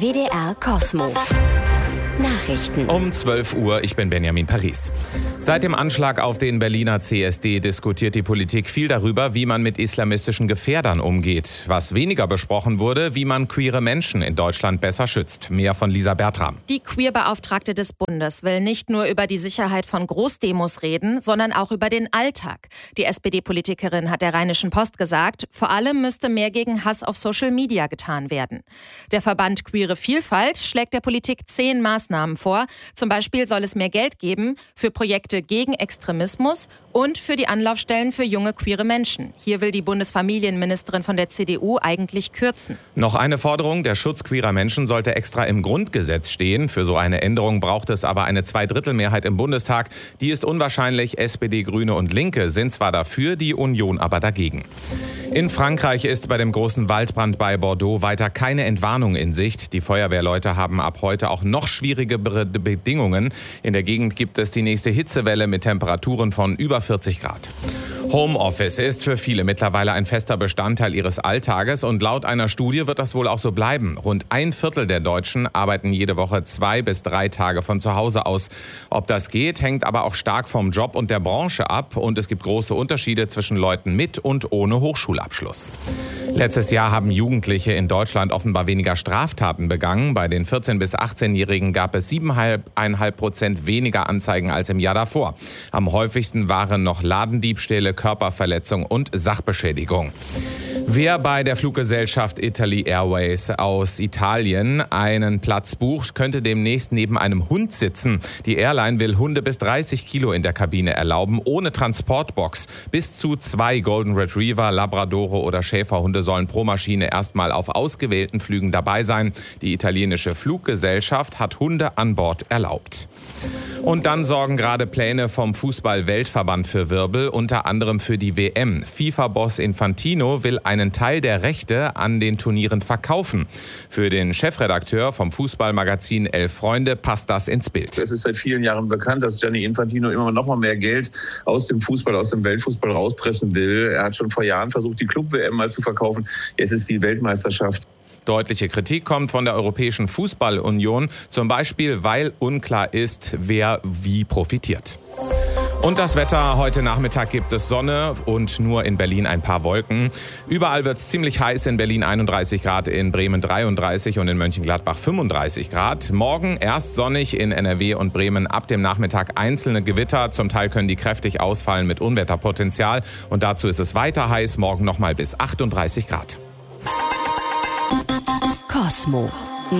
WDR Cosmo. Nachrichten. Um 12 Uhr, ich bin Benjamin Paris. Seit dem Anschlag auf den Berliner CSD diskutiert die Politik viel darüber, wie man mit islamistischen Gefährdern umgeht. Was weniger besprochen wurde, wie man queere Menschen in Deutschland besser schützt. Mehr von Lisa Bertram. Die Queerbeauftragte des Bundes will nicht nur über die Sicherheit von Großdemos reden, sondern auch über den Alltag. Die SPD-Politikerin hat der Rheinischen Post gesagt, vor allem müsste mehr gegen Hass auf Social Media getan werden. Der Verband Queere Vielfalt schlägt der Politik 10 Maßnahmen vor. Zum Beispiel soll es mehr Geld geben für Projekte gegen Extremismus und für die Anlaufstellen für junge queere Menschen. Hier will die Bundesfamilienministerin von der CDU eigentlich kürzen. Noch eine Forderung, der Schutz queerer Menschen sollte extra im Grundgesetz stehen. Für so eine Änderung braucht es aber eine Zweidrittelmehrheit im Bundestag. Die ist unwahrscheinlich. SPD, Grüne und Linke sind zwar dafür, die Union aber dagegen. In Frankreich ist bei dem großen Waldbrand bei Bordeaux weiter keine Entwarnung in Sicht. Die Feuerwehrleute haben ab heute auch noch schwierige Bedingungen. In der Gegend gibt es die nächste Hitzewelle mit Temperaturen von über 40 Grad. Homeoffice ist für viele mittlerweile ein fester Bestandteil ihres Alltages und laut einer Studie wird das wohl auch so bleiben. Rund 1/4 der Deutschen arbeiten jede Woche 2 bis 3 Tage von zu Hause aus. Ob das geht, hängt aber auch stark vom Job und der Branche ab und es gibt große Unterschiede zwischen Leuten mit und ohne Hochschulabschluss. Letztes Jahr haben Jugendliche in Deutschland offenbar weniger Straftaten begangen. Bei den 14- bis 18-Jährigen gab es 7,5% weniger Anzeigen als im Jahr davor. Am häufigsten waren noch Ladendiebstähle, Körperverletzung und Sachbeschädigung. Wer bei der Fluggesellschaft Italy Airways aus Italien einen Platz bucht, könnte demnächst neben einem Hund sitzen. Die Airline will Hunde bis 30 Kilo in der Kabine erlauben, ohne Transportbox. Bis zu 2 Golden Retriever, Labradore oder Schäferhunde sollen pro Maschine erstmal auf ausgewählten Flügen dabei sein. Die italienische Fluggesellschaft hat Hunde an Bord erlaubt. Und dann sorgen gerade Pläne vom Fußball-Weltverband für Wirbel, unter anderem für die WM. FIFA-Boss Infantino will einen Teil der Rechte an den Turnieren verkaufen. Für den Chefredakteur vom Fußballmagazin Elf Freunde passt das ins Bild. Es ist seit vielen Jahren bekannt, dass Gianni Infantino immer noch mal mehr Geld aus dem Fußball, aus dem Weltfußball rauspressen will. Er hat schon vor Jahren versucht, die Club-WM mal zu verkaufen. Jetzt ist die Weltmeisterschaft. Deutliche Kritik kommt von der Europäischen Fußballunion, zum Beispiel, weil unklar ist, wer wie profitiert. Und das Wetter, heute Nachmittag gibt es Sonne und nur in Berlin ein paar Wolken. Überall wird es ziemlich heiß, in Berlin 31 Grad, in Bremen 33 und in Mönchengladbach 35 Grad. Morgen erst sonnig in NRW und Bremen, ab dem Nachmittag einzelne Gewitter. Zum Teil können die kräftig ausfallen mit Unwetterpotenzial. Und dazu ist es weiter heiß, morgen nochmal bis 38 Grad. Cosmo.